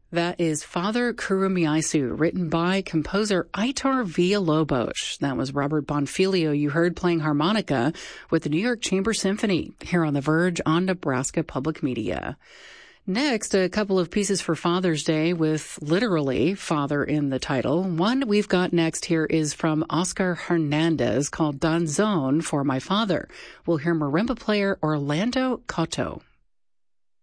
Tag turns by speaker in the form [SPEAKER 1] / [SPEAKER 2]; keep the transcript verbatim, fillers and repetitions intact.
[SPEAKER 1] That is Father Kurumiaisu, written by composer Aitor Villalobos. That was Robert Bonfilio you heard playing harmonica with the New York Chamber Symphony here on The Verge on Nebraska Public Media. Next, a couple of pieces for Father's Day with literally father in the title. One we've got next here is from Oscar Hernandez called Danzón for My Father. We'll hear marimba player Orlando Cotto.